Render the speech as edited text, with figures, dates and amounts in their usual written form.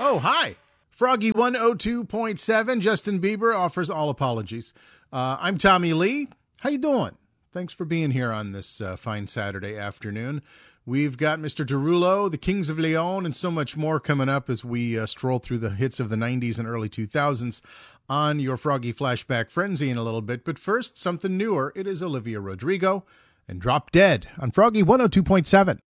Oh, hi. Froggy 102.7. Justin Bieber offers all apologies. I'm Tommy Lee. How you doing? Thanks for being here on this fine Saturday afternoon. We've got Mr. Derulo, the Kings of Leon, and so much more coming up as we stroll through the hits of the 90s and early 2000s on your Froggy Flashback Frenzy in a little bit. But first, something newer. It is Olivia Rodrigo and Drop Dead on Froggy 102.7.